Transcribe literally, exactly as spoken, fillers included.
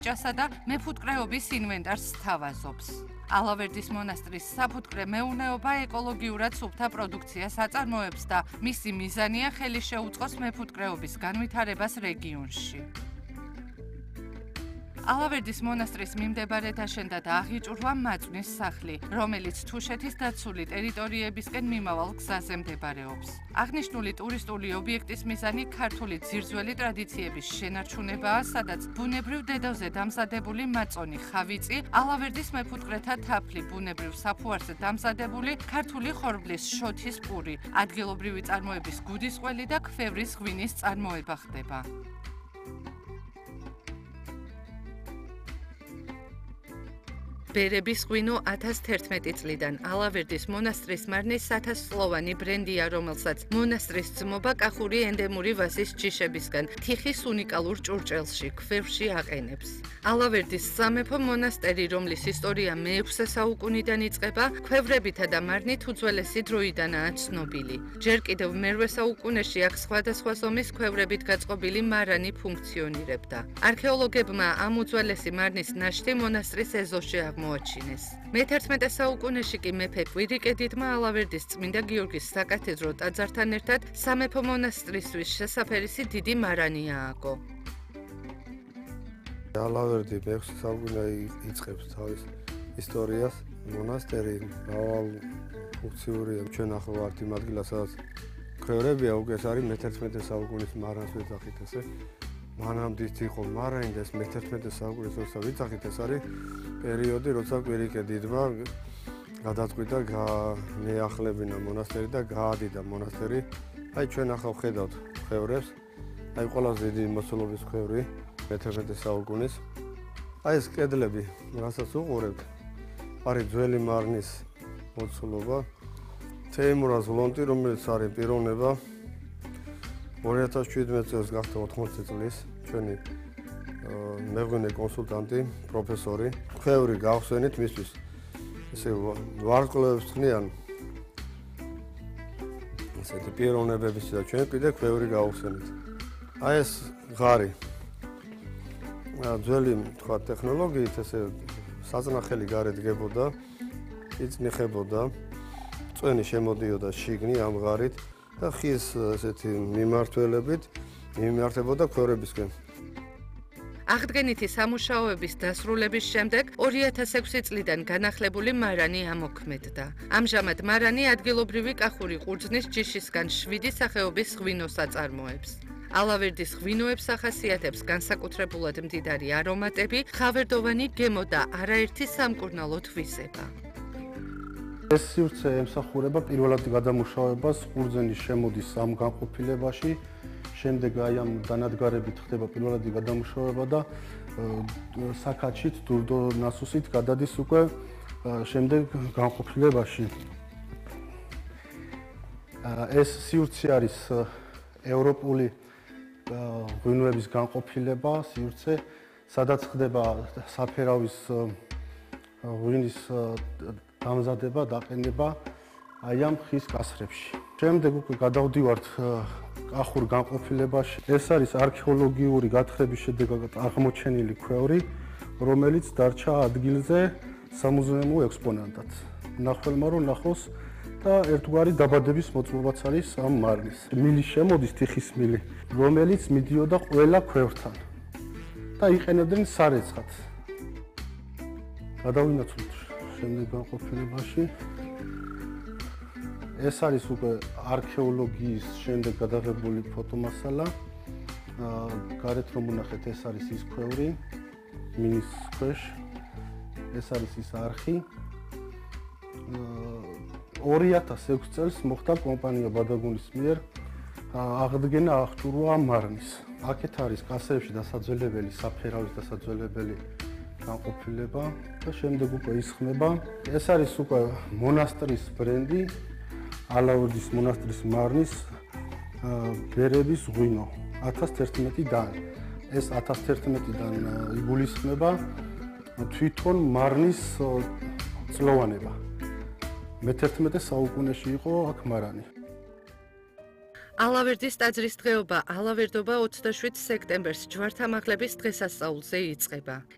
ჭასა და მეფუტკრეობის ინვენტარს სთავაზობს. ალავერდის მონასტრის საფუტკრე მეურნეობა ეკოლოგიურად სუფთა პროდუქციას აწარმოებს და მისი მიზანია ხელი შეუწყოს მეფუტკრეობის განვითარებას რეგიონში. ალავერდის მონასტრის მიმდებარედ აშენდა და აღიჭურვა მაწვნის სახლი, რომელიც თუშეთის დაცული ტერიტორიებისკენ მიმავალ გზაზე მდებარეობს. აღნიშნული ტურისტული ობიექტის მიზანი ქართული ძირძველი ტრადიციების შენარჩუნებაა, სადაც ბუნებრივ დედავზე დამზადებული მაწონი ხავიწი, ალავერდის მეფუტკრეთა თაფლი, ბუნებრივ საფუარზე დამზადებული ქართული ხორბლის შოთის პური, ადგილობრივი წარმოების გუდისყველი და ქვევრის ღვინის წარმოება ხდება. ბერების ღვინო ათას თერთმეტი წლიდან ალავერდის მონასტრის მარნის ათასწლოვანი ბრენდია, რომელსაც მონასტრის ძმობა კახური ენდემური ვაზის ჯიშებისგან თიხის უნიკალურ ჭურჭელში, ქვევში აყენებს. ალავერდის სამეფო მონასტერი, რომლის ისტორია მეექვსე საუკუნიდან იწყება, ქვევრებითა და მარნით უძველესი დროიდანაა ცნობილი. ჯერ კიდევ მერვე საუკუნეში აქ სხვადასხვა ზომის ქვევრებით გაწყობილი მარანი ფუნქციონირებდა. არქეოლოგებმა ამ უძველესი მარნის ნაშთი მონასტრის ეზოში მოაჩინეს. მეთერთმეტე საუკუნეში კი მეფე კვირიკე დიდმა ალავერდის წმინდა გიორგის საკათედრო ტაძართან ერთად სამეფო მონასტრისთვის შესაფერისი დიდი მარანი ააგო. ალავერდი მეექვსე საუკუნეში იწყებს თავის ისტორიას. მონასტერი მრავალ ფუნქციურია. ჩვენ ახლა ვართ იმ ადგილას, სადაც ქვევრებია, უკვე ეს არის მეთერთმეტე საუკუნის მარანს ვეძახით ესე. მანამდით იყო მარანი და ეს მეთერთმეტე საუკუნის როცა ვიცახით, ეს არის პერიოდი, როცა კვირიკე დიდმა გადაწყვიტა განეახლებინა მონასტერი და გაადიდა მონასტერი. აი ჩვენ ახლა ვხედავთ ქვევრებს. აი ყველაზე დიდი მოცულობის ქვევრი მეთერთმეტე საუკუნის. აი ეს კედლები, რასაც უყურებთ, არის ძველი მარნის მოცულობა. თეიმურაზ ლონტი, რომელიც არის პიროვნება, ორი ათას შვიდმეტ წელს გახდა ოთხმოცდაათი წლის, ჩვენი მეღვინე კონსულტანტი, პროფესორი. ქვევრი გავხსენით მისთვის. ესე ვარსკვლავებს ხნიან ესეთი პიროვნებების და ჩვენ კიდე ქვევრი გავხსენით. აი ეს ღარი. ძველი თქვა ტექნოლოგიით ესე საწნახელი გარეთ დგებოდა, იწნიხებოდა, წვენი შემოდიოდა შიგნი ამ ღარით და ხის ესეთი მიმართველებით მიმართებოდა ქვევრებისკენ. აღდგენითი სამუშაოების დასრულების შემდეგ ორი ათას ექვსი წლიდან განახლებული მარანი ამოქმედდა. ამჟამად მარანი ადგილობრივი კახური ყურძნის ჯიშისგან შვიდი სახეობის ღვინოს აწარმოებს. ალავერდის ღვინოებს ახასიათებს განსაკუთრებულად მდიდარი არომატები, ხავერდოვანი გემო და არაერთი სამკურნალო თვისება. ეს სივრცე ემსახურება პირველად გადამუშავებას ყურძნის შემოდის ამ განყოფილებაში, შემდეგ აი ამ დანადგარებით ხდება პირველადი გადამუშავება და საქაჩით, დურდო ნასუსით გადადის უკვე შემდეგ განყოფილებაში. ეს სივრცე არის ევროპული ღვინოების განყოფილება, სივრცე, სადაც ხდება საფერავის ღვინის დამზადება, დაყენება აი ამ ხის კასრებში. შემდეგ უკვე გადავდივართ კახურ განყოფილებაში. ეს არის არქეოლოგიური გათხრების შედეგად აღმოჩენილი ქვევრი, რომელიც დარჩა ადგილზე სამუზეუმო ექსპონატად. მნახველმა რომ ნახოს და ერთგვარი დაბადების მოწმობაც არის ამ მარნის. მილი შემოდის, თიხის მილი, რომელიც მიდიოდა ყველა ქვევრთან და იყენებდნენ სარეცხად. გადავინაცვლოთ შემდეგ განყოფილებაში. ეს არის უკვე არქეოლოგიის შემდეგ გადაღებული ფოტომასალა. გარეთ რომ ვნახეთ, ეს არის ის ქვევრი მინის ქვეშ. ეს არის ის არხი. ორი ათას ექვსი წელს მოხდა კომპანია ბადაგუნის მიერ აღდგენა აღჭურვა მარნის. აქეთ არის კასრებში დასაძველებელი, საფერავის დასაძველებელი განყოფილება და შემდეგ უკვე ისხმება. ეს არის უკვე მონასტრის ბრენდი, ალავერდის მონასტრის მარნის ბერების ღვინო ათას თერთმეტიდან. ეს ათას თერთმეტიდან იგულისხმება თვითონ მარნის წლოვანება. მეთერთმეტე საუკუნეში იყო აქ მარანი. ალავერდის ტაძრის დღეობა ალავერდობა ოცდაშვიდ სექტემბერს ჯვართამაღლების დღესასწაულზე იწყება.